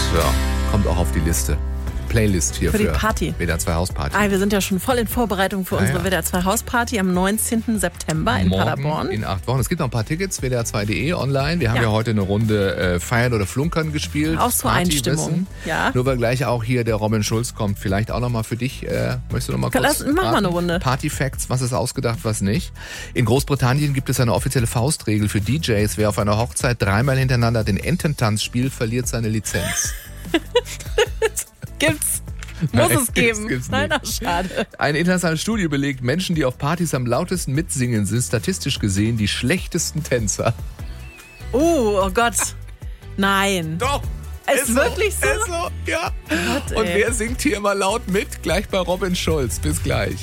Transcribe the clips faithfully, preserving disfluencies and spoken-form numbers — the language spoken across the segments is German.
Ja, kommt auch auf die Liste. Playlist hier für für, die Party. W D R zwei Hausparty. Ah, wir sind ja schon voll in Vorbereitung für Ja, unsere ja. W D R zwei Hausparty am neunzehnten September in Morgen Paderborn. in acht Wochen. Es gibt noch ein paar Tickets, W D R zwei punkt de online. Wir haben ja, Ja. heute eine Runde äh, Feiern oder Flunkern gespielt. Auch zur Einstimmung. Partywissen. Ja. Nur weil gleich auch hier der Robin Schulz kommt. Vielleicht auch nochmal für dich. Äh, möchtest du nochmal kurz Lass- mach mal eine raten? Runde. Party Facts, was ist ausgedacht, was nicht. In Großbritannien gibt es eine offizielle Faustregel für D Js. Wer auf einer Hochzeit dreimal hintereinander den Ententanz spielt, verliert seine Lizenz. Gibt's. Muss Nein, es geben. gibt's Nein, nicht. ach, schade. Eine internationale Studie belegt, Menschen, die auf Partys am lautesten mitsingen, sind statistisch gesehen die schlechtesten Tänzer. Oh, oh Gott. Nein. Doch! Ist wirklich so? Ist so, ja. Gott, Und ey. wer singt hier immer laut mit? Gleich bei Robin Schulz. Bis gleich.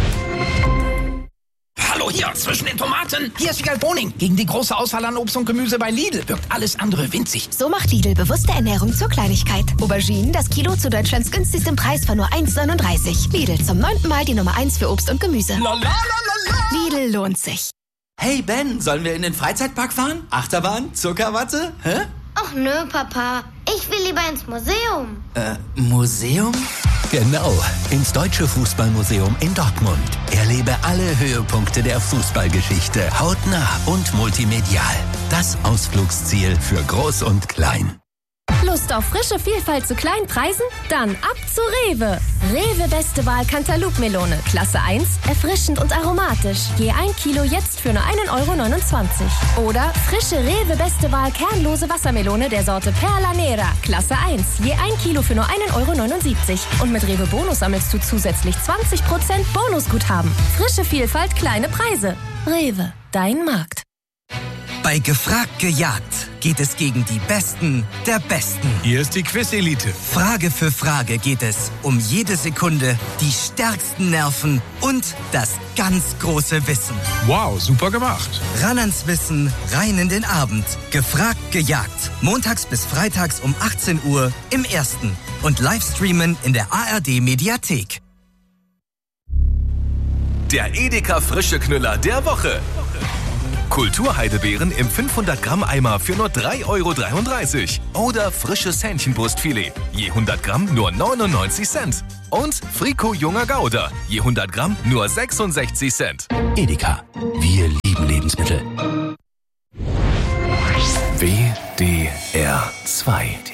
Hallo hier, zwischen den Tomaten. Hier ist Wiegald Boning. Gegen die große Auswahl an Obst und Gemüse bei Lidl wirkt alles andere winzig. So macht Lidl bewusste Ernährung zur Kleinigkeit. Auberginen, das Kilo zu Deutschlands günstigstem Preis von nur eins neununddreißig. Lidl, zum neunten Mal die Nummer eins für Obst und Gemüse. La, la, la, la, la. Lidl lohnt sich. Hey Ben, sollen wir in den Freizeitpark fahren? Achterbahn? Zuckerwatte? Hä? Ach nö, Papa. Ich will lieber ins Museum. Äh, Museum? Genau, ins Deutsche Fußballmuseum in Dortmund. Erlebe alle Höhepunkte der Fußballgeschichte hautnah und multimedial. Das Ausflugsziel für Groß und Klein. Lust auf frische Vielfalt zu kleinen Preisen? Dann ab zu Rewe. Rewe Beste Wahl Cantaloupe-Melone, Klasse eins, erfrischend und aromatisch. Je ein Kilo jetzt für nur einen Euro neunundzwanzig. Oder frische Rewe Beste Wahl kernlose Wassermelone der Sorte Perla Nera, Klasse eins. Je ein Kilo für nur einen Euro neunundsiebzig. Und mit Rewe Bonus sammelst du zusätzlich zwanzig Prozent Bonusguthaben. Frische Vielfalt, kleine Preise. Rewe, dein Markt. Bei Gefragt gejagt geht es gegen die Besten der Besten. Hier ist die Quiz-Elite. Frage für Frage geht es um jede Sekunde, die stärksten Nerven und das ganz große Wissen. Wow, super gemacht. Ran ans Wissen, rein in den Abend. Gefragt gejagt. Montags bis freitags um achtzehn Uhr im Ersten. Und Livestreamen in der A R D-Mediathek. Der Edeka Frische Knüller der Woche. Kulturheidebeeren im fünfhundert Gramm Eimer für nur drei Euro dreiunddreißig. Oder frisches Hähnchenbrustfilet, je hundert Gramm nur neunundneunzig Cent. Und Frico Junger Gouda, je hundert Gramm nur sechsundsechzig Cent. Edeka, wir lieben Lebensmittel. W D R zwei